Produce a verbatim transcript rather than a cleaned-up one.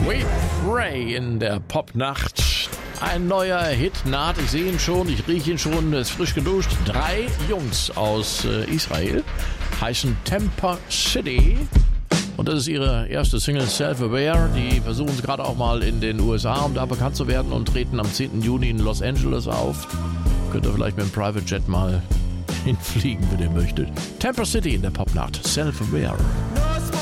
We Pray in der Popnacht. Ein neuer Hit naht, ich sehe ihn schon, ich rieche ihn schon, ist frisch geduscht. Drei Jungs aus äh, Israel heißen Temper City. Und das ist ihre erste Single, Self-Aware. Die versuchen es gerade auch mal in den U S A, um da bekannt zu werden, und treten am zehnten Juni in Los Angeles auf. Könnt ihr vielleicht mit dem Private Jet mal hinfliegen, wenn ihr möchtet. Temper City in der Popnacht, Self-Aware.